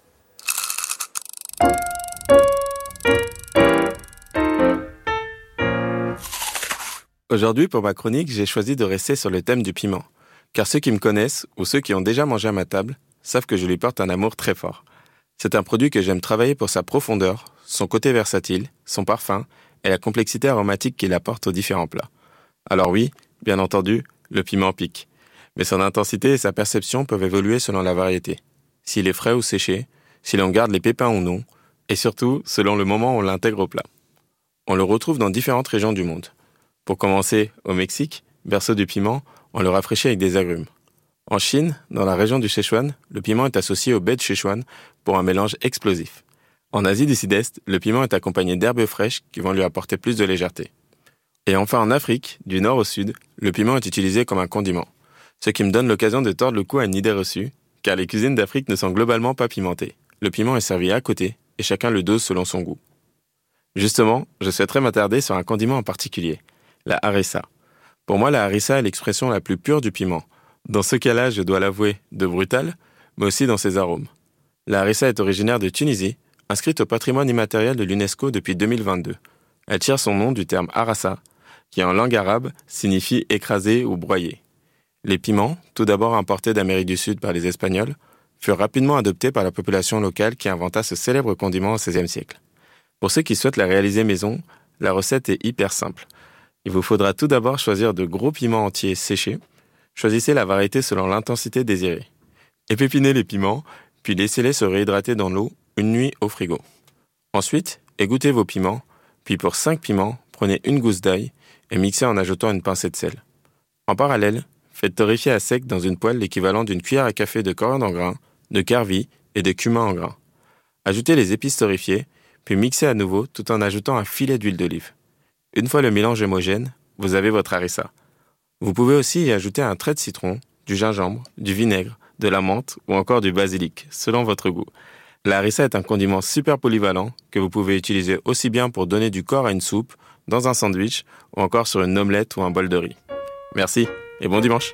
Aujourd'hui, pour ma chronique, j'ai choisi de rester sur le thème du piment. Car ceux qui me connaissent, ou ceux qui ont déjà mangé à ma table, savent que je lui porte un amour très fort. C'est un produit que j'aime travailler pour sa profondeur, son côté versatile, son parfum et la complexité aromatique qu'il apporte aux différents plats. Alors oui, bien entendu, le piment pique. Mais son intensité et sa perception peuvent évoluer selon la variété. S'il est frais ou séché, si l'on garde les pépins ou non, et surtout selon le moment où on l'intègre au plat. On le retrouve dans différentes régions du monde. Pour commencer, au Mexique, berceau du piment, on le rafraîchit avec des agrumes. En Chine, dans la région du Sichuan, le piment est associé au baie de Sichuan pour un mélange explosif. En Asie du Sud-Est, le piment est accompagné d'herbes fraîches qui vont lui apporter plus de légèreté. Et enfin en Afrique, du nord au sud, le piment est utilisé comme un condiment. Ce qui me donne l'occasion de tordre le cou à une idée reçue, car les cuisines d'Afrique ne sont globalement pas pimentées. Le piment est servi à côté, et chacun le dose selon son goût. Justement, je souhaiterais m'attarder sur un condiment en particulier, la harissa. Pour moi, la harissa est l'expression la plus pure du piment. Dans ce cas-là, je dois l'avouer, de brutal, mais aussi dans ses arômes. La harissa est originaire de Tunisie, inscrite au patrimoine immatériel de l'UNESCO depuis deux mille vingt-deux. Elle tire son nom du terme harassa, qui en langue arabe signifie écraser ou broyer. Les piments, tout d'abord importés d'Amérique du Sud par les Espagnols, furent rapidement adoptés par la population locale qui inventa ce célèbre condiment au seizième siècle. Pour ceux qui souhaitent la réaliser maison, la recette est hyper simple. Il vous faudra tout d'abord choisir de gros piments entiers séchés. Choisissez la variété selon l'intensité désirée. Épépinez les piments, puis laissez-les se réhydrater dans l'eau une nuit au frigo. Ensuite, égouttez vos piments, puis pour cinq piments, prenez une gousse d'ail et mixez en ajoutant une pincée de sel. En parallèle, faites torréfier à sec dans une poêle l'équivalent d'une cuillère à café de coriandre en grains, de carvi et de cumin en grains. Ajoutez les épices torréfiées, puis mixez à nouveau tout en ajoutant un filet d'huile d'olive. Une fois le mélange homogène, vous avez votre harissa. Vous pouvez aussi y ajouter un trait de citron, du gingembre, du vinaigre, de la menthe ou encore du basilic, selon votre goût. La harissa est un condiment super polyvalent que vous pouvez utiliser aussi bien pour donner du corps à une soupe, dans un sandwich ou encore sur une omelette ou un bol de riz. Merci et bon dimanche.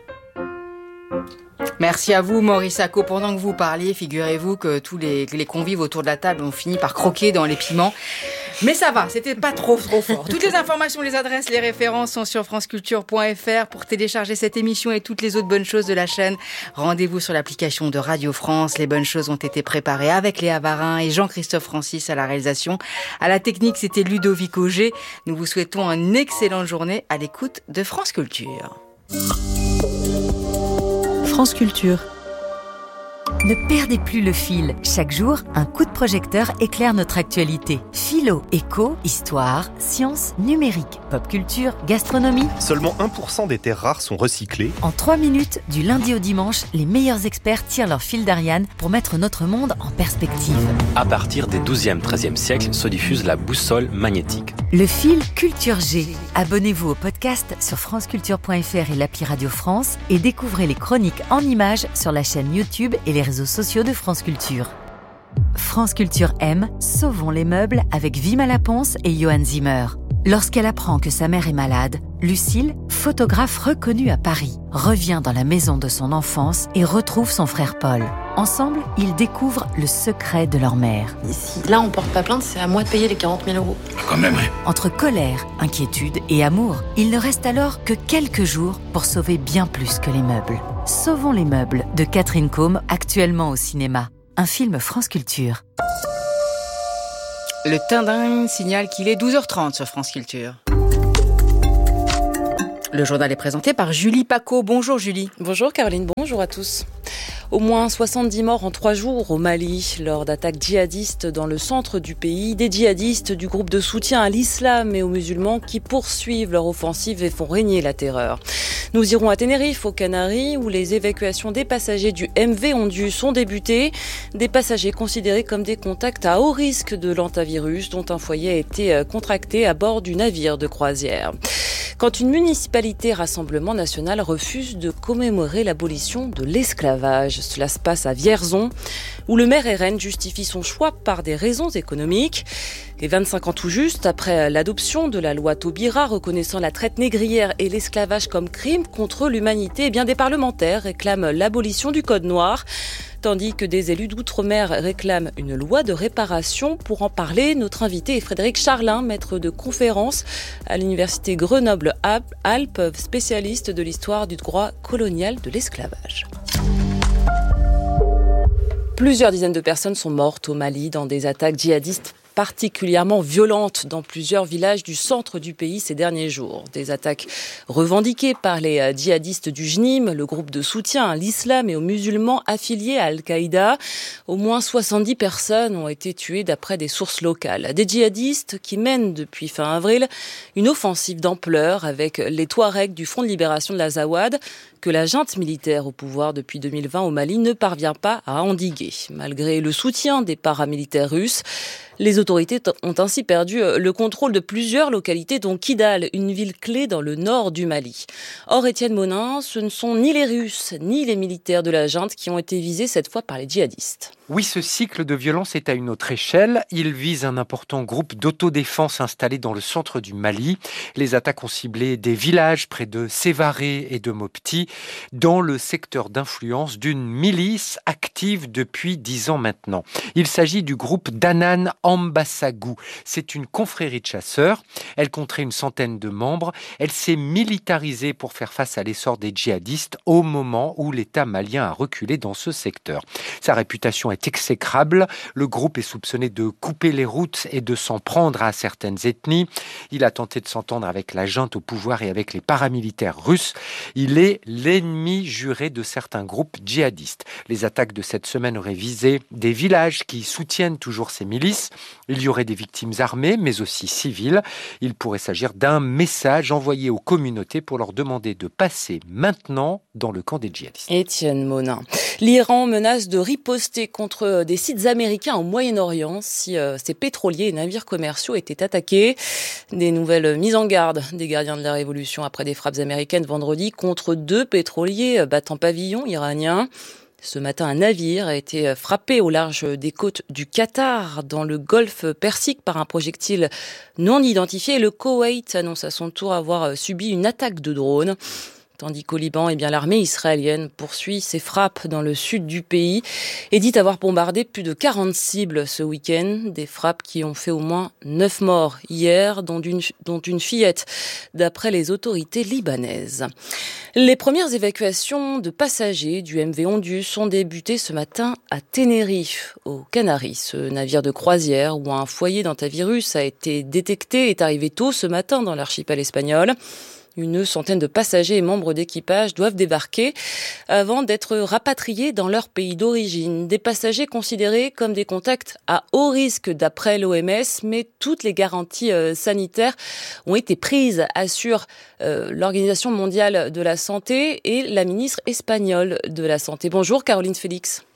Merci à vous Maurice Acco. Pendant que vous parliez, figurez-vous que tous les, les convives autour de la table ont fini par croquer dans les piments. Mais ça va, c'était pas trop trop fort. Toutes les informations, les adresses, les références sont sur franceculture point f r. Pour télécharger cette émission et toutes les autres bonnes choses de la chaîne, rendez-vous sur l'application de Radio France. Les bonnes choses ont été préparées avec Léa Varin et Jean-Christophe Francis à la réalisation. À la technique, c'était Ludovic Auger. Nous vous souhaitons une excellente journée à l'écoute de France Culture. France Culture. Ne perdez plus le fil. Chaque jour, un coup de projecteur éclaire notre actualité. Philo, éco, histoire, sciences, numérique, pop culture, gastronomie. Seulement un pour cent des terres rares sont recyclées. En trois minutes, du lundi au dimanche, les meilleurs experts tirent leur fil d'Ariane pour mettre notre monde en perspective. À partir des douzième treizième siècles se diffuse la boussole magnétique. Le fil Culture G. Abonnez-vous au podcast sur franceculture point f r et l'appli Radio France et découvrez les chroniques en images sur la chaîne YouTube et les réseaux sociaux de France Culture. France Culture aime Sauvons les meubles avec Vima Laponce et Johan Zimmer. Lorsqu'elle apprend que sa mère est malade, Lucille, photographe reconnue à Paris, revient dans la maison de son enfance et retrouve son frère Paul. Ensemble, ils découvrent le secret de leur mère. Si là on porte pas plainte, c'est à moi de payer les quarante mille euros. Quand même, oui. Entre colère, inquiétude et amour, il ne reste alors que quelques jours pour sauver bien plus que les meubles. Sauvons les meubles de Catherine Combe, actuellement au cinéma. Un film France Culture. Le Tindin signale qu'il est douze heures trente sur France Culture. Le journal est présenté par Julie Paco. Bonjour Julie. Bonjour Caroline, bonjour à tous. Au moins soixante-dix morts en trois jours au Mali lors d'attaques djihadistes dans le centre du pays. Des djihadistes du groupe de soutien à l'islam et aux musulmans qui poursuivent leur offensive et font régner la terreur. Nous irons à Tenerife, aux Canaries, où les évacuations des passagers du M V Ondu sont débutées. Des passagers considérés comme des contacts à haut risque de l'hantavirus, dont un foyer a été contracté à bord du navire de croisière. Quand une municipalité Rassemblement National refuse de commémorer l'abolition de l'esclavage. Cela se passe à Vierzon, où le maire R N justifie son choix par des raisons économiques. Et vingt-cinq ans tout juste, après l'adoption de la loi Taubira reconnaissant la traite négrière et l'esclavage comme crime contre l'humanité, eh bien des parlementaires réclament l'abolition du code noir. Tandis que des élus d'outre-mer réclament une loi de réparation. Pour en parler, notre invité est Frédéric Charlin, maître de conférence à l'université Grenoble-Alpes, spécialiste de l'histoire du droit colonial de l'esclavage. Plusieurs dizaines de personnes sont mortes au Mali dans des attaques djihadistes particulièrement violentes dans plusieurs villages du centre du pays ces derniers jours. Des attaques revendiquées par les djihadistes du J N I M, le groupe de soutien à l'islam et aux musulmans affiliés à Al-Qaïda. Au moins soixante-dix personnes ont été tuées d'après des sources locales. Des djihadistes qui mènent depuis fin avril une offensive d'ampleur avec les Touaregs du Front de libération de l'Azawad, que la junte militaire au pouvoir depuis deux mille vingt au Mali ne parvient pas à endiguer. Malgré le soutien des paramilitaires russes, les autorités ont ainsi perdu le contrôle de plusieurs localités, dont Kidal, une ville clé dans le nord du Mali. Or, Étienne Monin, ce ne sont ni les Russes ni les militaires de la junte qui ont été visés cette fois par les djihadistes. Oui, ce cycle de violence est à une autre échelle. Il vise un important groupe d'autodéfense installé dans le centre du Mali. Les attaques ont ciblé des villages près de Sévaré et de Mopti, dans le secteur d'influence d'une milice active depuis dix ans maintenant. Il s'agit du groupe d'Anan Ambassagou. C'est une confrérie de chasseurs. Elle compterait une centaine de membres. Elle s'est militarisée pour faire face à l'essor des djihadistes au moment où l'État malien a reculé dans ce secteur. Sa réputation est exécrable. Le groupe est soupçonné de couper les routes et de s'en prendre à certaines ethnies. Il a tenté de s'entendre avec la junte au pouvoir et avec les paramilitaires russes. Il est l'ennemi juré de certains groupes djihadistes. Les attaques de cette semaine auraient visé des villages qui soutiennent toujours ces milices. Il y aurait des victimes armées, mais aussi civiles. Il pourrait s'agir d'un message envoyé aux communautés pour leur demander de passer maintenant dans le camp des djihadistes. Étienne Monin. L'Iran menace de riposter contre des sites américains au Moyen-Orient si euh, ces pétroliers et navires commerciaux étaient attaqués. Des nouvelles mises en garde des gardiens de la Révolution après des frappes américaines vendredi contre deux pétroliers battant pavillon iranien. Ce matin, un navire a été frappé au large des côtes du Qatar, dans le golfe Persique, par un projectile non identifié. Le Koweït annonce à son tour avoir subi une attaque de drone. Tandis qu'au Liban, eh bien, l'armée israélienne poursuit ses frappes dans le sud du pays et dit avoir bombardé plus de quarante cibles ce week-end. Des frappes qui ont fait au moins neuf morts hier, dont une, dont une fillette, d'après les autorités libanaises. Les premières évacuations de passagers du M V Ondu sont débutées ce matin à Tenerife, aux Canaries. Ce navire de croisière où un foyer d'hantavirus a été détecté est arrivé tôt ce matin dans l'archipel espagnol. Une centaine de passagers et membres d'équipage doivent débarquer avant d'être rapatriés dans leur pays d'origine. Des passagers considérés comme des contacts à haut risque d'après l'O M S, mais toutes les garanties euh, sanitaires ont été prises, assure euh, l'Organisation mondiale de la santé et la ministre espagnole de la Santé. Bonjour Caroline Félix.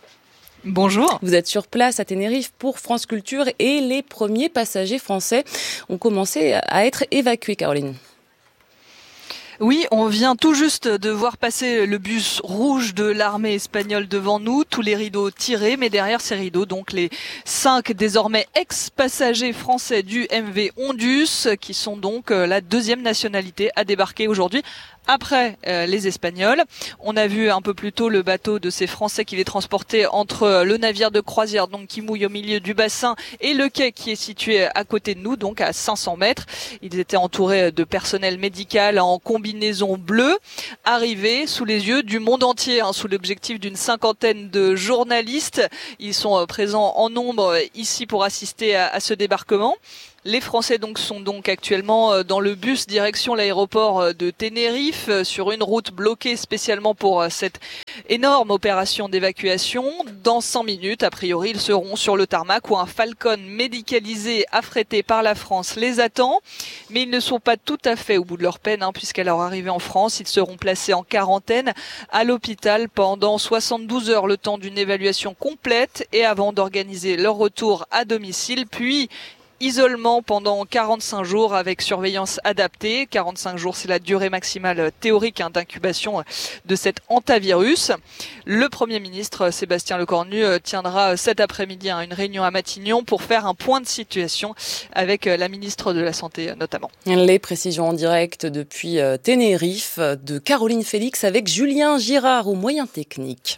Bonjour. Vous êtes sur place à Tenerife pour France Culture et les premiers passagers français ont commencé à être évacués, Caroline. Oui, on vient tout juste de voir passer le bus rouge de l'armée espagnole devant nous, tous les rideaux tirés, mais derrière ces rideaux, donc les cinq désormais ex-passagers français du M V Ondus, qui sont donc la deuxième nationalité à débarquer aujourd'hui. Après euh, les Espagnols, on a vu un peu plus tôt le bateau de ces Français qui les transportaient entre le navire de croisière donc qui mouille au milieu du bassin et le quai qui est situé à côté de nous, donc à cinq cents mètres. Ils étaient entourés de personnel médical en combinaison bleue, arrivés sous les yeux du monde entier, hein, sous l'objectif d'une cinquantaine de journalistes. Ils sont présents en nombre ici pour assister à, à ce débarquement. Les Français donc sont donc actuellement dans le bus direction l'aéroport de Tenerife sur une route bloquée spécialement pour cette énorme opération d'évacuation. Dans cent minutes, a priori, ils seront sur le tarmac où un Falcon médicalisé affrété par la France les attend. Mais ils ne sont pas tout à fait au bout de leur peine, hein, puisqu'à leur arrivée en France, ils seront placés en quarantaine à l'hôpital pendant soixante-douze heures, le temps d'une évaluation complète et avant d'organiser leur retour à domicile, puis isolement pendant quarante-cinq jours avec surveillance adaptée. quarante-cinq jours, c'est la durée maximale théorique hein, d'incubation de cet hantavirus. Le Premier ministre Sébastien Lecornu tiendra cet après-midi hein, une réunion à Matignon pour faire un point de situation avec la ministre de la Santé notamment. Les précisions en direct depuis Tenerife de Caroline Félix avec Julien Girard aux moyens techniques.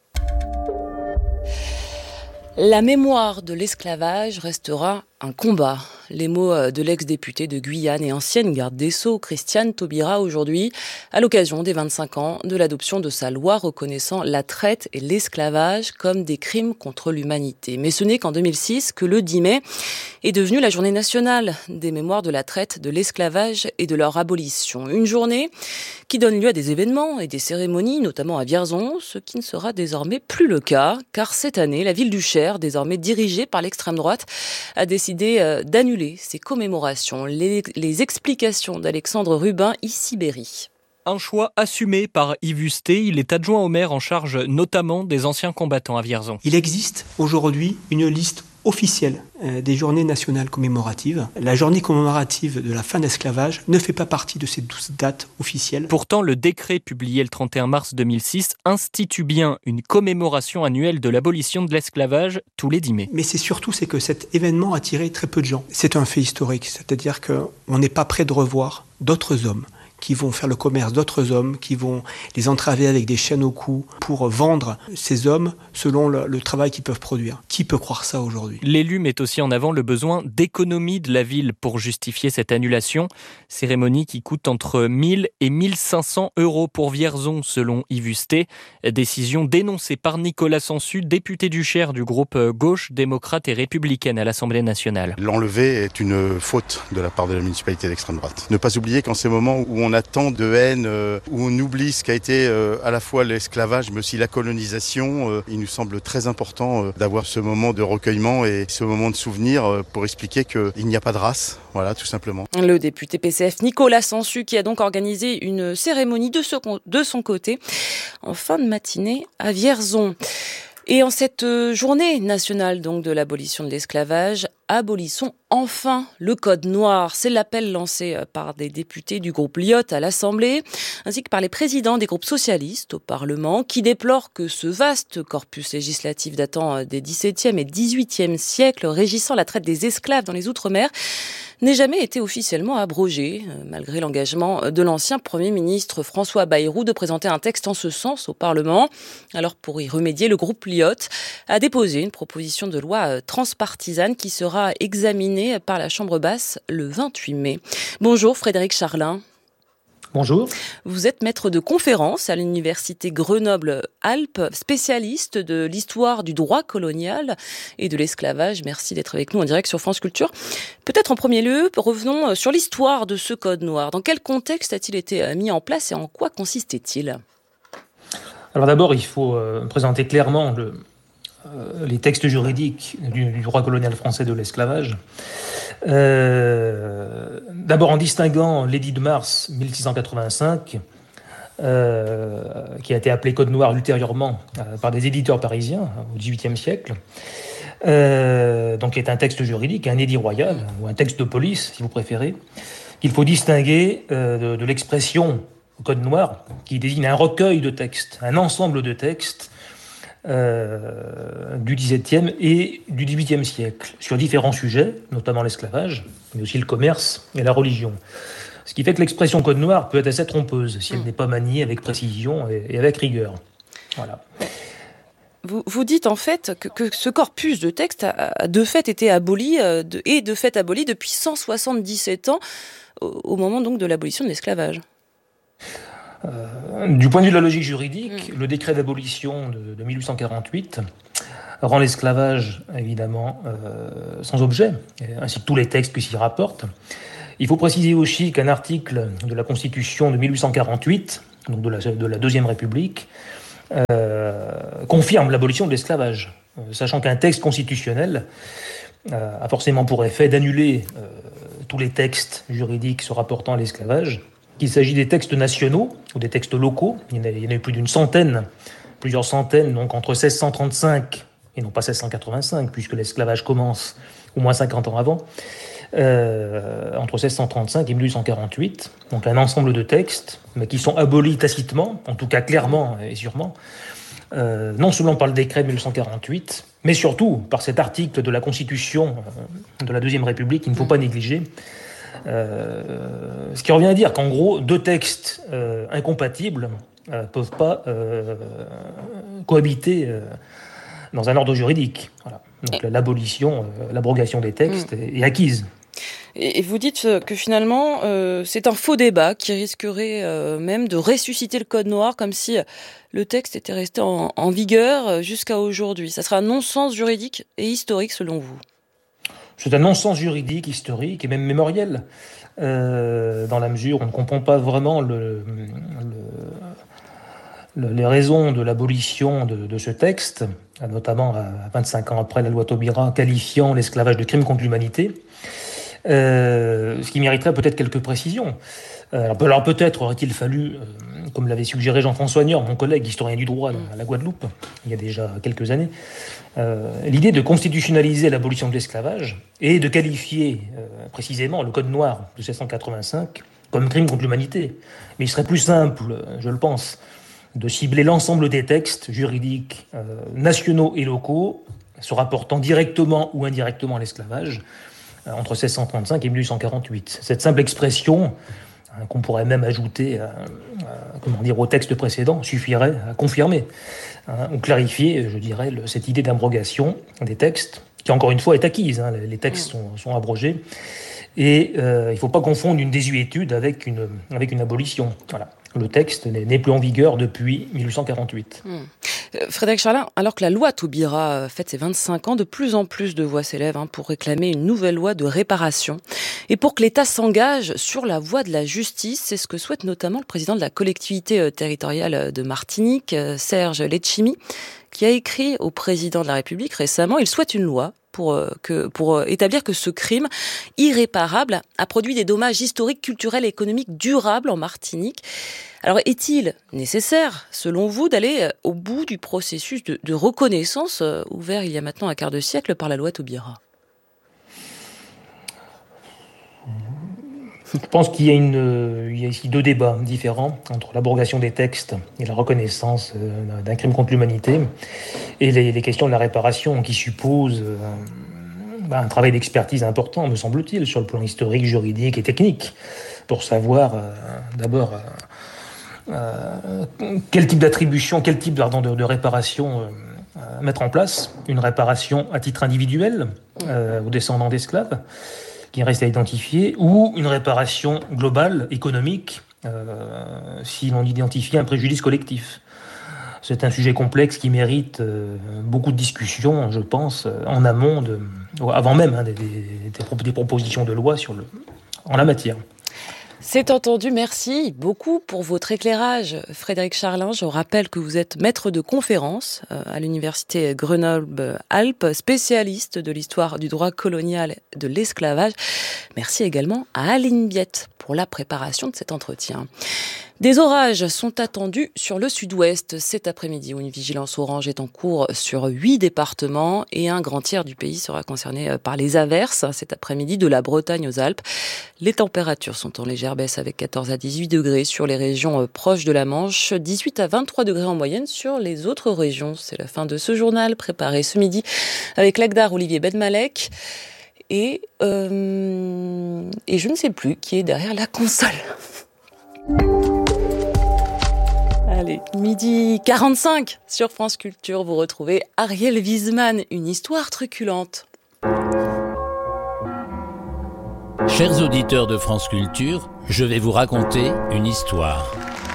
La mémoire de l'esclavage restera un combat. Les mots de l'ex-députée de Guyane et ancienne garde des Sceaux, Christiane Taubira, aujourd'hui, à l'occasion des vingt-cinq ans de l'adoption de sa loi reconnaissant la traite et l'esclavage comme des crimes contre l'humanité. Mais ce n'est qu'en deux mille six que le dix mai est devenue la journée nationale des mémoires de la traite, de l'esclavage et de leur abolition. Une journée qui donne lieu à des événements et des cérémonies, notamment à Vierzon, ce qui ne sera désormais plus le cas, car cette année, la ville du Cher, désormais dirigée par l'extrême droite, a décidé d'annuler ces commémorations. Les, les explications d'Alexandre Rubin, ici Berry. Un choix assumé par Yves Hustet. Il est adjoint au maire en charge notamment des anciens combattants à Vierzon. Il existe aujourd'hui une liste officielle des journées nationales commémoratives. La journée commémorative de la fin de l'esclavage ne fait pas partie de ces douze dates officielles. Pourtant, le décret publié le trente et un mars deux mille six institue bien une commémoration annuelle de l'abolition de l'esclavage tous les dix mai. Mais c'est surtout c'est que cet événement a attiré très peu de gens. C'est un fait historique, c'est-à-dire qu'on n'est pas prêt de revoir d'autres hommes qui vont faire le commerce d'autres hommes, qui vont les entraver avec des chaînes au cou pour vendre ces hommes selon le, le travail qu'ils peuvent produire. Qui peut croire ça aujourd'hui ? L'élu met aussi en avant le besoin d'économie de la ville pour justifier cette annulation. Cérémonie qui coûte entre mille et mille cinq cents euros pour Vierzon, selon Yves Hustet. Décision dénoncée par Nicolas Sansu, député du Cher du groupe Gauche, démocrate et républicaine à l'Assemblée nationale. L'enlever est une faute de la part de la municipalité d'extrême droite. Ne pas oublier qu'en ces moments où on a tant de haine, euh, où on oublie ce qu'a été euh, à la fois l'esclavage mais aussi la colonisation, euh, il nous semble très important euh, d'avoir ce moment de recueillement et ce moment de souvenir euh, pour expliquer qu'il n'y a pas de race, voilà, tout simplement. Le député P C F Nicolas Sansu qui a donc organisé une cérémonie de, ce, de son côté en fin de matinée à Vierzon. Et en cette journée nationale donc de l'abolition de l'esclavage, abolissons enfin le code noir. C'est l'appel lancé par des députés du groupe Lyotte à l'Assemblée, ainsi que par les présidents des groupes socialistes au Parlement, qui déplorent que ce vaste corpus législatif datant des dix-septième et dix-huitième siècles, régissant la traite des esclaves dans les Outre-mer, n'ait jamais été officiellement abrogé, malgré l'engagement de l'ancien Premier ministre François Bayrou de présenter un texte en ce sens au Parlement. Alors pour y remédier, le groupe Lyotte a déposé une proposition de loi transpartisane qui sera examinée par la Chambre basse le vingt-huit mai. Bonjour Frédéric Charlin. Bonjour. Vous êtes maître de conférence à l'université Grenoble-Alpes, spécialiste de l'histoire du droit colonial et de l'esclavage. Merci d'être avec nous en direct sur France Culture. Peut-être en premier lieu, revenons sur l'histoire de ce code noir. Dans quel contexte a-t-il été mis en place et en quoi consistait-il ? Alors d'abord, il faut euh, présenter clairement le, euh, les textes juridiques du, du droit colonial français de l'esclavage. Euh, d'abord en distinguant l'édit de mars mille six cent quatre-vingt-cinq, euh, qui a été appelé Code noir ultérieurement euh, par des éditeurs parisiens au dix-huitième siècle, euh, donc qui est un texte juridique, un édit royal, ou un texte de police si vous préférez, qu'il faut distinguer euh, de, de l'expression code noir, qui désigne un recueil de textes, un ensemble de textes euh, du dix-septième et du dix-huitième siècle, sur différents sujets, notamment l'esclavage, mais aussi le commerce et la religion. Ce qui fait que l'expression code noir peut être assez trompeuse si elle n'est pas maniée avec précision et, et avec rigueur. Voilà. Vous, vous dites en fait que, que ce corpus de textes a, a de fait été aboli euh, de, et de fait aboli depuis cent soixante-dix-sept ans, au, au moment donc de l'abolition de l'esclavage. Euh, du point de vue de la logique juridique, mmh. le décret d'abolition de, de mille huit cent quarante-huit rend l'esclavage évidemment euh, sans objet, ainsi que tous les textes qui s'y rapportent. Il faut préciser aussi qu'un article de la Constitution de mille huit cent quarante-huit, donc de la, de la Deuxième République, euh, confirme l'abolition de l'esclavage, euh, sachant qu'un texte constitutionnel euh, a forcément pour effet d'annuler euh, tous les textes juridiques se rapportant à l'esclavage, qu'il s'agit des textes nationaux ou des textes locaux. Il y en a, il y en a eu plus d'une centaine, plusieurs centaines, donc entre seize cent trente-cinq et non pas seize cent quatre-vingt-cinq, puisque l'esclavage commence au moins cinquante ans avant, euh, entre seize cent trente-cinq et mille huit cent quarante-huit, donc un ensemble de textes, mais qui sont abolis tacitement, en tout cas clairement et sûrement, euh, non seulement par le décret de mille huit cent quarante-huit, mais surtout par cet article de la Constitution de la Deuxième République qu'il ne faut pas négliger. Euh, ce qui revient à dire qu'en gros, deux textes euh, incompatibles ne euh, peuvent pas euh, cohabiter euh, dans un ordre juridique. Voilà. Donc l'abolition, euh, l'abrogation des textes mmh. est, est acquise. Et vous dites que finalement, euh, c'est un faux débat qui risquerait euh, même de ressusciter le code noir comme si le texte était resté en, en vigueur jusqu'à aujourd'hui. Ça serait un non-sens juridique et historique selon vous? C'est un non-sens juridique, historique et même mémoriel, euh, dans la mesure où on ne comprend pas vraiment le, le, le, les raisons de l'abolition de, de ce texte, notamment à vingt-cinq ans après la loi Taubira, qualifiant l'esclavage de crime contre l'humanité, euh, ce qui mériterait peut-être quelques précisions. Alors, alors peut-être aurait-il fallu, euh, comme l'avait suggéré Jean-François Niort, mon collègue historien du droit à la Guadeloupe, il y a déjà quelques années, euh, l'idée de constitutionnaliser l'abolition de l'esclavage et de qualifier euh, précisément le code noir de mille sept cent quatre-vingt-cinq comme crime contre l'humanité. Mais il serait plus simple, je le pense, de cibler l'ensemble des textes juridiques euh, nationaux et locaux se rapportant directement ou indirectement à l'esclavage euh, entre mille sept cent trente-cinq et mille huit cent quarante-huit. Cette simple expression, qu'on pourrait même ajouter à, à, comment dire, au texte précédent, suffirait à confirmer hein, ou clarifier, je dirais, le, cette idée d'abrogation des textes, qui encore une fois est acquise. Hein, les textes sont, sont abrogés. Et euh, il ne faut pas confondre une désuétude avec une, avec une abolition. Voilà. Le texte n'est, n'est plus en vigueur depuis mille huit cent quarante-huit. Mmh. Frédéric Charlin, alors que la loi Taubira fête ses vingt-cinq ans, de plus en plus de voix s'élèvent hein, pour réclamer une nouvelle loi de réparation. Et pour que l'État s'engage sur la voie de la justice, c'est ce que souhaite notamment le président de la collectivité territoriale de Martinique, Serge Letchimy, qui a écrit au président de la République récemment. Il souhaite une loi pour, que, pour établir que ce crime irréparable a produit des dommages historiques, culturels et économiques durables en Martinique. Alors, est-il nécessaire, selon vous, d'aller au bout du processus de, de reconnaissance ouvert il y a maintenant un quart de siècle par la loi Taubira ? Je pense qu'il y a, une, il y a ici deux débats différents entre l'abrogation des textes et la reconnaissance d'un crime contre l'humanité et les, les questions de la réparation qui supposent un, un travail d'expertise important, me semble-t-il, sur le plan historique, juridique et technique, pour savoir euh, d'abord euh, euh, quel type d'attribution, quel type pardon, de, de réparation euh, mettre en place. Une réparation à titre individuel euh, aux descendants d'esclaves, qui reste à identifier, ou une réparation globale, économique, euh, si l'on identifie un préjudice collectif. C'est un sujet complexe qui mérite euh, beaucoup de discussions, je pense, en amont, de, avant même hein, des, des, des propositions de loi sur le, en la matière. C'est entendu, merci beaucoup pour votre éclairage, Frédéric Charlin. Je rappelle que vous êtes maître de conférence à l'université Grenoble-Alpes, spécialiste de l'histoire du droit colonial de l'esclavage. Merci également à Aline Biette pour la préparation de cet entretien. Des orages sont attendus sur le sud-ouest cet après-midi où une vigilance orange est en cours sur huit départements et un grand tiers du pays sera concerné par les averses cet après-midi de la Bretagne aux Alpes. Les températures sont en légère baisse avec quatorze à dix-huit degrés sur les régions proches de la Manche, dix-huit à vingt-trois degrés en moyenne sur les autres régions. C'est la fin de ce journal préparé ce midi avec l'Agdar Olivier Benmalek et, euh, et je ne sais plus qui est derrière la console. Allez, midi quarante-cinq sur France Culture, vous retrouvez Ariel Wiesman, une histoire truculente. Chers auditeurs de France Culture, je vais vous raconter une histoire.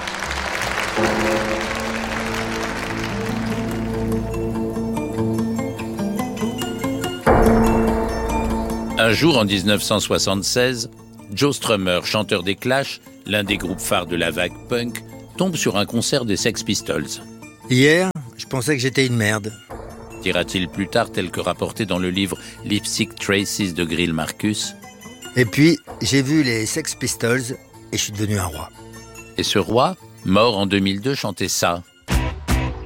Un jour en dix-neuf cent soixante-seize, Joe Strummer, chanteur des Clash, l'un des groupes phares de la vague punk, tombe sur un concert des Sex Pistols. Hier, je pensais que j'étais une merde. Dira-t-il plus tard, tel que rapporté dans le livre Lipstick Traces de Grill Marcus. Et puis, j'ai vu les Sex Pistols et je suis devenu un roi. Et ce roi, mort en deux mille deux, chantait ça.